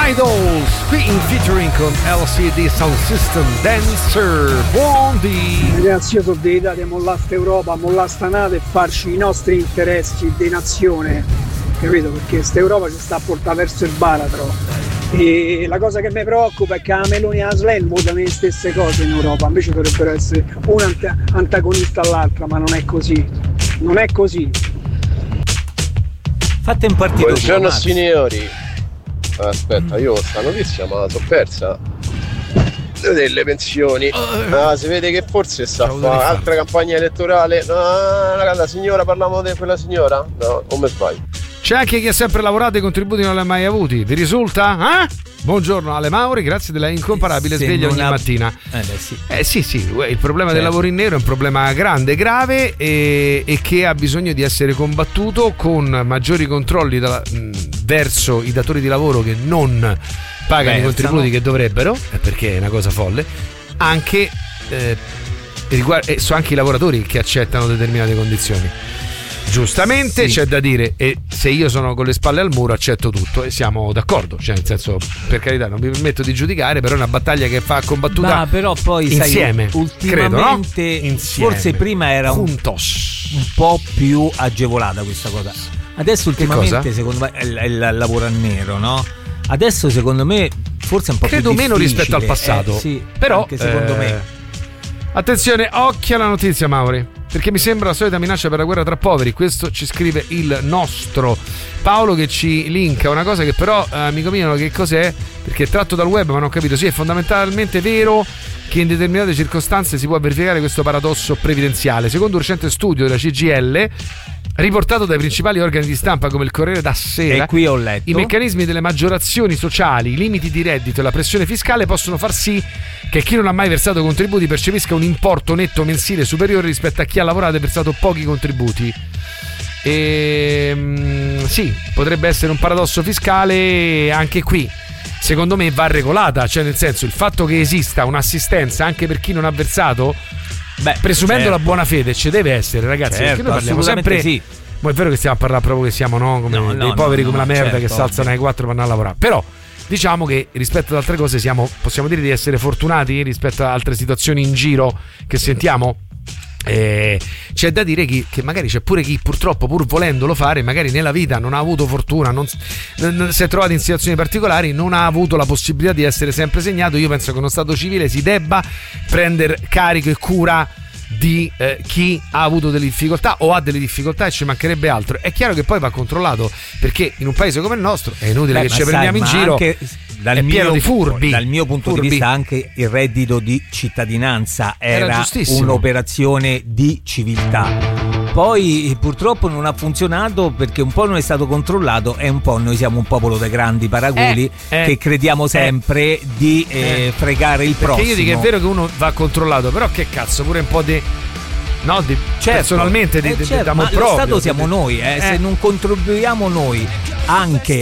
Idols qui in featuring con LCD Sound System, Dancer. Buondì ragazzi, io sono dell'idea di mollare sta Europa, mollare sta nave e farci i nostri interessi di nazione, capito? Perché sta Europa ci sta a portare verso il baratro e la cosa che mi preoccupa è che la Meloni e la Schlein votano le stesse cose in Europa, invece dovrebbero essere una antagonista all'altra, ma non è così, non è così. Fate un partito. Buongiorno signori. Aspetta, io sta notizia ma la so persa. Delle pensioni. Si vede che forse sta a fare altra campagna elettorale. No, la signora, parliamo di quella signora? No, come sbaglio? C'è anche chi ha sempre lavorato e i contributi non li ha mai avuti. Vi risulta? Buongiorno Ale Mauri, grazie della incomparabile sveglia ogni mattina. Sì, il problema del lavoro in nero è un problema grande, grave e che ha bisogno di essere combattuto con maggiori controlli verso i datori di lavoro che non pagano i contributi che dovrebbero, perché è una cosa folle, anche anche i lavoratori che accettano determinate condizioni. Giustamente c'è da dire, e se io sono con le spalle al muro accetto tutto e siamo d'accordo, cioè nel senso, per carità, non mi permetto di giudicare, però è una battaglia che va combattuta. Ma però poi insieme, sai, ultimamente credo, no? Insieme. Forse prima era un po' più agevolata questa cosa. Adesso ultimamente secondo me è il lavoro a nero, no? Adesso secondo me forse è un po' credo più meno rispetto al passato, sì, però anche secondo me. Attenzione, occhio alla notizia, Mauri, perché mi sembra la solita minaccia per la guerra tra poveri. Questo ci scrive il nostro Paolo, che ci linka una cosa che però, amico mio, che cos'è? Perché è tratto dal web ma non ho capito. Sì, è fondamentalmente vero che in determinate circostanze si può verificare questo paradosso previdenziale. Secondo un recente studio della CGIL riportato dai principali organi di stampa come il Corriere da Sera, e qui ho letto, i meccanismi delle maggiorazioni sociali, i limiti di reddito e la pressione fiscale possono far sì che chi non ha mai versato contributi percepisca un importo netto mensile superiore rispetto a chi ha lavorato e versato pochi contributi. Sì, potrebbe essere un paradosso fiscale anche qui. Secondo me va regolata, cioè nel senso, il fatto che esista un'assistenza anche per chi non ha versato, presumendo la buona fede, ci deve essere, ragazzi, perché noi parliamo sempre sì. Ma è vero che stiamo a parlare proprio che siamo come dei poveri come la merda, che si alzano alle 4 per andare a lavorare, però diciamo che rispetto ad altre cose possiamo dire di essere fortunati rispetto ad altre situazioni in giro che sentiamo. C'è da dire che magari c'è pure chi purtroppo, pur volendolo fare, magari nella vita non ha avuto fortuna, non si è trovato in situazioni particolari, non ha avuto la possibilità di essere sempre segnato. Io penso che uno Stato civile si debba prendere carico e cura di chi ha avuto delle difficoltà o ha delle difficoltà, e ci mancherebbe altro. È chiaro che poi va controllato, perché in un paese come il nostro è inutile che ci prendiamo in giro, è pieno di furbi. Dal mio punto di vista anche il reddito di cittadinanza era un'operazione di civiltà. Poi purtroppo non ha funzionato perché un po' non è stato controllato e un po' noi siamo un popolo dei grandi paraguli che crediamo sempre di fregare il prossimo. Perché io dico che è vero che uno va controllato, però che cazzo, pure un po' di personalmente certo, ma lo Stato siamo noi, se non contribuiamo noi anche